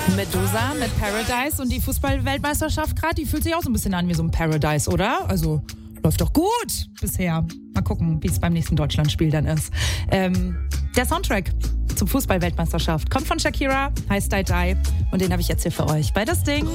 Medusa mit Paradise und die Fußball-Weltmeisterschaft gerade, die fühlt sich auch so ein bisschen an wie so ein Paradise, oder? Also läuft doch gut bisher. Mal gucken, wie es beim nächsten Deutschlandspiel dann ist. Der Soundtrack zum Fußball-Weltmeisterschaft kommt von Shakira, heißt Die Die und den habe ich jetzt hier für euch bei Das Ding.